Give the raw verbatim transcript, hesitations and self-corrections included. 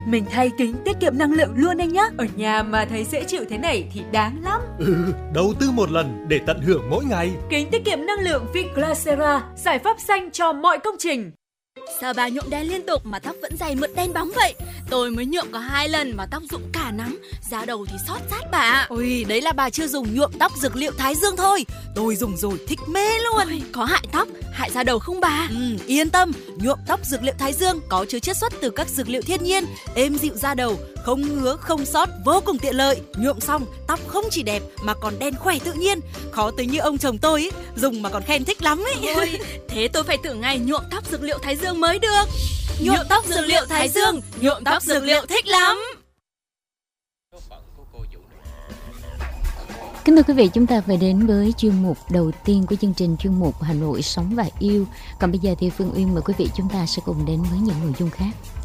Mình thay kính tiết kiệm năng lượng luôn anh nhá. Ở nhà mà thấy dễ chịu thế này thì đáng lắm. Ừ, đầu tư một lần để tận hưởng mỗi ngày. Kính tiết kiệm năng lượng Viclacera, giải pháp xanh cho mọi công trình. Sao bà nhuộm đen liên tục mà tóc vẫn dày mượt đen bóng vậy? Tôi mới nhuộm có hai lần mà tóc rụng cả nắng, da đầu thì xót rát bà ạ. Ôi, đấy là bà chưa dùng nhuộm tóc dược liệu Thái Dương thôi. Tôi dùng rồi thích mê luôn. Ôi, có hại tóc, hại da đầu không bà? Ừ, yên tâm, nhuộm tóc dược liệu Thái Dương có chứa chiết xuất từ các dược liệu thiên nhiên, êm dịu da đầu, không ngứa không xót, vô cùng tiện lợi. Nhuộm xong tóc không chỉ đẹp mà còn đen khỏe tự nhiên. Khó tính như ông chồng tôi ấy, dùng mà còn khen thích lắm ấy. Ôi, thế tôi phải thử ngay nhuộm tóc dược liệu Thái Dương mới được. Nhuộm tóc dược liệu Thái Dương, nhuộm tóc dược liệu thích lắm. Kính thưa quý vị, chúng ta phải đến với chuyên mục đầu tiên của chương trình, chuyên mục Hà Nội Sống và Yêu. Còn bây giờ thì Phương Uyên mời quý vị chúng ta sẽ cùng đến với những nội dung khác.